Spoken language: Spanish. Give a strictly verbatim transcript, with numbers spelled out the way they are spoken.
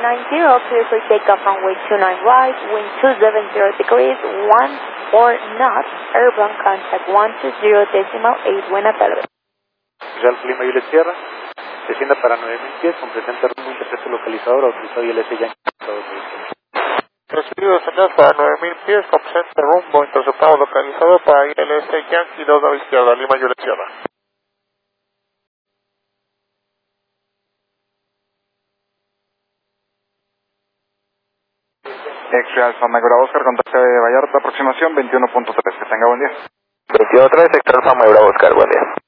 nine zero, clear for takeoff runway two nine right, wind two seven zero degrees, one four knots, airborne contact one two zero decimal eight, buena tarde. Real Lima Juliet Sierra, descienda para nueve mil pies, con presente rumbo intercepto localizador, autorizado I L S Yankee. Recibido señal para nueve mil pies, con presente rumbo interceptado localizado para I L S Yankee dos a la izquierda, Lima Juliet Sierra. X-Ray Alfa Mike Bravo Oscar, contacto de Vallarta, aproximación veintiuno punto tres, que tenga buen día. veintiuno punto tres, sector Alfa Mike Bravo Oscar, buen día.